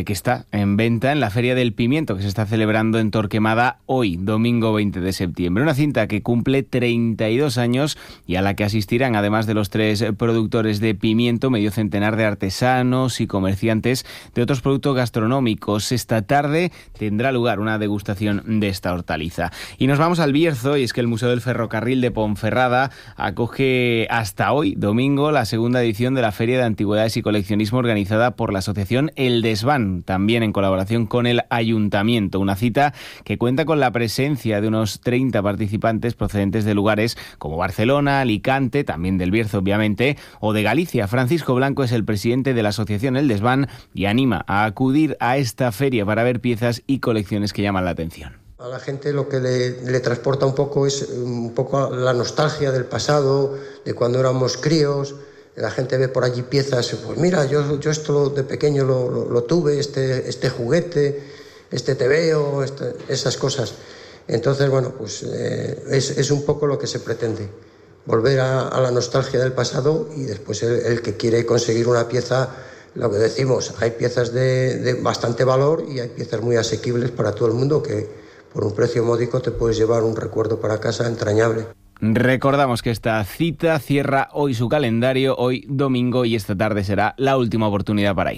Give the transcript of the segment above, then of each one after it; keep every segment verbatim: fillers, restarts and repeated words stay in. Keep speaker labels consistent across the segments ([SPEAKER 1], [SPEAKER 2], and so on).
[SPEAKER 1] que está en venta en la Feria del Pimiento, que se está celebrando en Torquemada hoy, domingo veinte de septiembre. Una cinta que cumple treinta y dos años y a la que asistirán, además de los tres productores de pimiento, medio centenar de artesanos y comerciantes de otros productos gastronómicos. Esta tarde tendrá lugar una degustación de esta hortaliza. Y nos vamos al Bierzo, y es que el Museo del Ferrocarril de Ponferrada acoge hasta hoy, domingo, la segunda edición de la Feria de Antigüedades y Coleccionismo organizada por la asociación El Desván, también en colaboración con el Ayuntamiento. Una cita que cuenta con la presencia de unos treinta participantes procedentes de lugares como Barcelona, Alicante, también del Bierzo obviamente, o de Galicia. Francisco Blanco es el presidente de la asociación El Desván y anima a acudir a esta feria para ver piezas y colecciones que llaman la atención.
[SPEAKER 2] A la gente lo que le, le transporta un poco es un poco la nostalgia del pasado, de cuando éramos críos. La gente ve por allí piezas, pues mira, yo, yo esto de pequeño lo, lo, lo tuve, este, este juguete, este tebeo, este, esas cosas. Entonces, bueno, pues eh, es, es un poco lo que se pretende, volver a, a la nostalgia del pasado, y después el, el que quiere conseguir una pieza, lo que decimos, hay piezas de, de bastante valor y hay piezas muy asequibles para todo el mundo que por un precio módico te puedes llevar un recuerdo para casa entrañable.
[SPEAKER 1] Recordamos que esta cita cierra hoy su calendario, hoy domingo, y esta tarde será la última oportunidad para ir.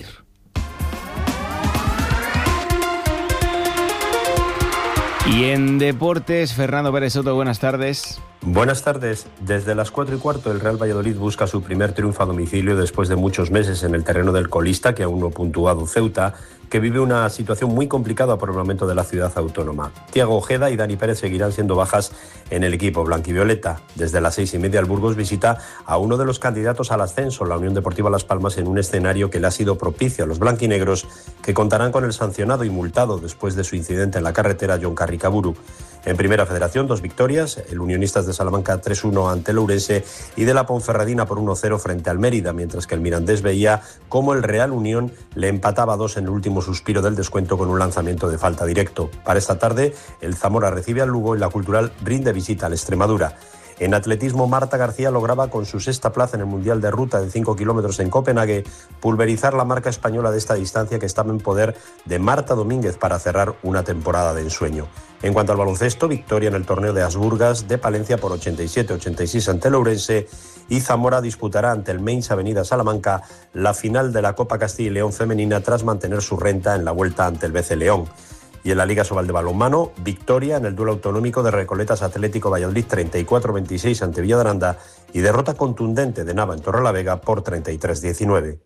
[SPEAKER 1] Y en deportes, Fernando Pérez Soto, buenas tardes.
[SPEAKER 3] Buenas tardes. Desde las cuatro y cuarto el Real Valladolid busca su primer triunfo a domicilio después de muchos meses en el terreno del colista, que aún no ha puntuado, Ceuta, que vive una situación muy complicada por el momento de la ciudad autónoma. Thiago Ojeda y Dani Pérez seguirán siendo bajas en el equipo blanquivioleta. Desde las seis y media el Burgos visita a uno de los candidatos al ascenso, la Unión Deportiva Las Palmas, en un escenario que le ha sido propicio a los blanquinegros, que contarán con el sancionado y multado después de su incidente en la carretera John Carricaburu. En Primera Federación, dos victorias, el Unionistas de Salamanca tres uno ante el Ourense y de la Ponferradina por uno cero frente al Mérida, mientras que el Mirandés veía cómo el Real Unión le empataba a dos en el último suspiro del descuento con un lanzamiento de falta directo. Para esta tarde, el Zamora recibe al Lugo y la Cultural rinde visita al Extremadura. En atletismo, Marta García lograba con su sexta plaza en el Mundial de Ruta de cinco kilómetros en Copenhague pulverizar la marca española de esta distancia, que estaba en poder de Marta Domínguez para cerrar una temporada de ensueño. En cuanto al baloncesto, victoria en el torneo de Asburgas de Palencia por ochenta y siete a ochenta y seis ante el Ourense, y Zamora disputará ante el Mainz Avenida Salamanca la final de la Copa Castilla y León femenina tras mantener su renta en la vuelta ante el B C León. Y en la Liga Sobal de balonmano, victoria en el duelo autonómico de Recoletas Atlético Valladolid treinta y cuatro a veintiséis ante Villa de Aranda, y derrota contundente de Nava en Torrelavega por treinta y tres a diecinueve.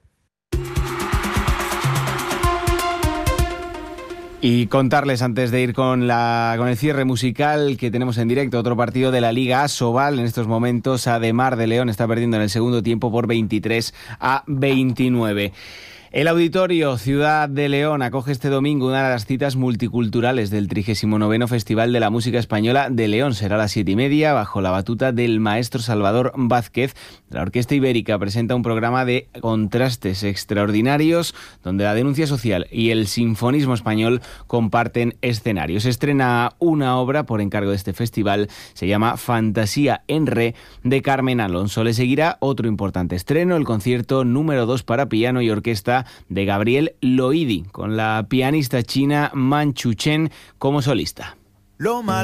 [SPEAKER 1] Y contarles, antes de ir con la con el cierre musical, que tenemos en directo otro partido de la Liga Asobal. En estos momentos, Ademar de León está perdiendo en el segundo tiempo por veintitrés a veintinueve. El Auditorio Ciudad de León acoge este domingo una de las citas multiculturales del trigésimo noveno Festival de la Música Española de León. Será a las siete y media, bajo la batuta del maestro Salvador Vázquez. La Orquesta Ibérica presenta un programa de contrastes extraordinarios, donde la denuncia social y el sinfonismo español comparten escenario. Se estrena una obra por encargo de este festival, se llama Fantasía en Re, de Carmen Alonso. Le seguirá otro importante estreno, el concierto número dos para piano y orquesta de Gabriel Loidi, con la pianista china Man Chu Chen como solista.